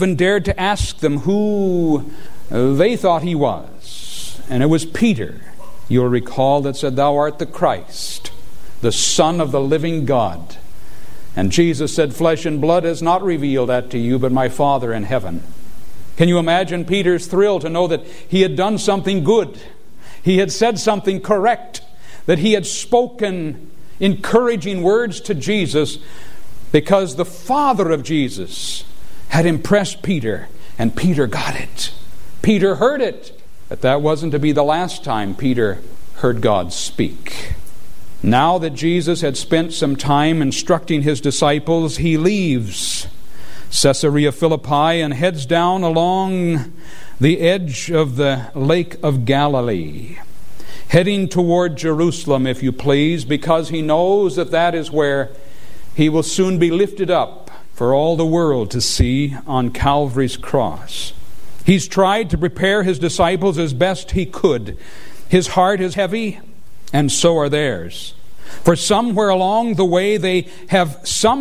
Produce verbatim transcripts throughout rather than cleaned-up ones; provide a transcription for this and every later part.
even dared to ask them who they thought he was. And it was Peter, you'll recall, that said, "Thou art the Christ, the Son of the living God." And Jesus said, "Flesh and blood has not revealed that to you, but my Father in heaven." Can you imagine Peter's thrill to know that he had done something good? He had said something correct, that he had spoken encouraging words to Jesus, because the Father of Jesus had impressed Peter, and Peter got it. Peter heard it. But that wasn't to be the last time Peter heard God speak. Now that Jesus had spent some time instructing his disciples, he leaves Caesarea Philippi and heads down along the edge of the Lake of Galilee, heading toward Jerusalem, if you please, because he knows that that is where he will soon be lifted up for all the world to see on Calvary's cross. He's tried to prepare his disciples as best he could. His heart is heavy, and so are theirs. For somewhere along the way they have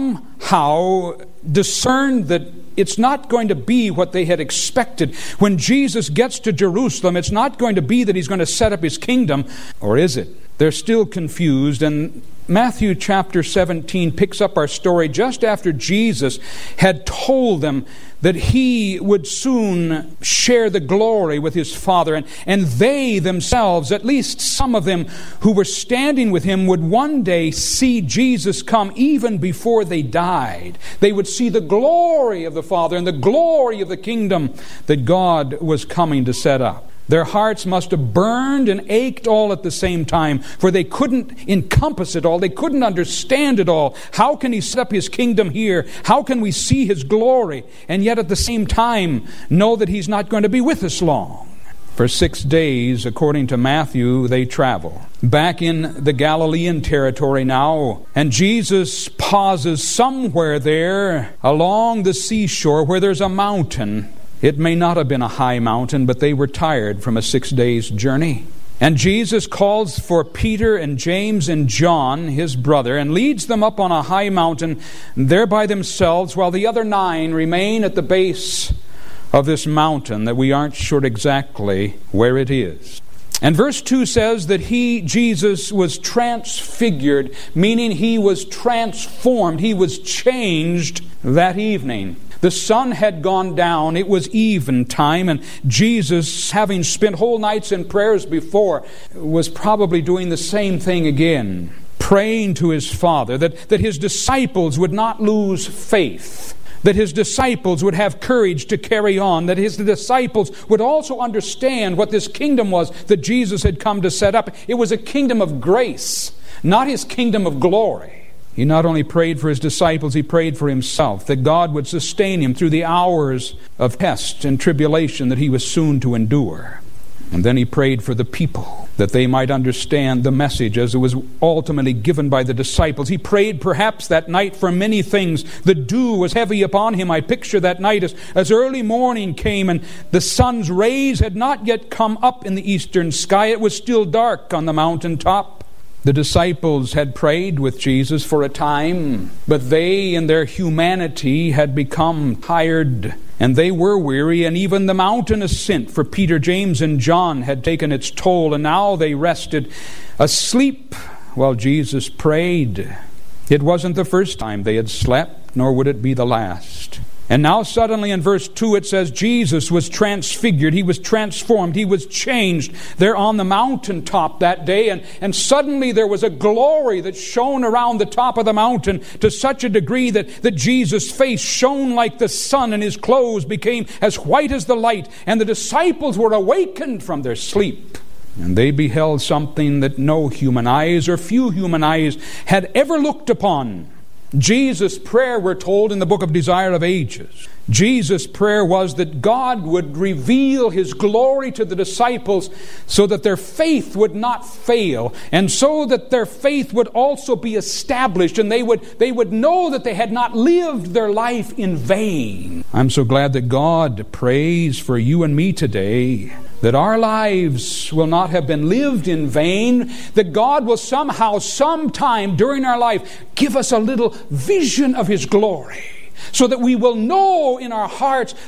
somehow discerned that it's not going to be what they had expected. When Jesus gets to Jerusalem, it's not going to be that he's going to set up his kingdom, or is it? They're still confused, and Matthew chapter seventeen picks up our story just after Jesus had told them that he would soon share the glory with his Father, and, and they themselves, at least some of them who were standing with him, would one day see Jesus come even before they died. They would see the glory of the Father and the glory of the kingdom that God was coming to set up. Their hearts must have burned and ached all at the same time, for they couldn't encompass it all. They couldn't understand it all. How can he set up his kingdom here? How can we see his glory and yet at the same time know that he's not going to be with us long? For six days, according to Matthew, they travel. Back in the Galilean territory now, and Jesus pauses somewhere there along the seashore where there's a mountain. It may not have been a high mountain, but they were tired from a six days journey. And Jesus calls for Peter and James and John, his brother, and leads them up on a high mountain there by themselves, while the other nine remain at the base of this mountain that we aren't sure exactly where it is. And verse two says that he, Jesus, was transfigured, meaning he was transformed. He was changed that evening. The sun had gone down. It was eventime, and Jesus, having spent whole nights in prayers before, was probably doing the same thing again, praying to his Father that, that his disciples would not lose faith, that his disciples would have courage to carry on, that his disciples would also understand what this kingdom was that Jesus had come to set up. It was a kingdom of grace, not his kingdom of glory. He not only prayed for his disciples, he prayed for himself, that God would sustain him through the hours of test and tribulation that he was soon to endure. And then he prayed for the people, that they might understand the message as it was ultimately given by the disciples. He prayed perhaps that night for many things. The dew was heavy upon him. I picture that night as, as early morning came and the sun's rays had not yet come up in the eastern sky. It was still dark on the mountaintop. The disciples had prayed with Jesus for a time, but they in their humanity had become tired, and they were weary, and even the mountain ascent for Peter, James, and John had taken its toll, and now they rested asleep while Jesus prayed. It wasn't the first time they had slept, nor would it be the last. And now suddenly in verse two it says Jesus was transfigured. He was transformed. He was changed there on the mountaintop that day. And, and suddenly there was a glory that shone around the top of the mountain to such a degree that, that Jesus' face shone like the sun and his clothes became as white as the light. And the disciples were awakened from their sleep. And they beheld something that no human eyes or few human eyes had ever looked upon. Jesus' prayer, we're told in the book of Desire of Ages, Jesus' prayer was that God would reveal his glory to the disciples so that their faith would not fail, and so that their faith would also be established, and they would, they would know that they had not lived their life in vain. I'm so glad that God prays for you and me today, that our lives will not have been lived in vain, that God will somehow, sometime during our life, give us a little vision of his glory, so that we will know in our hearts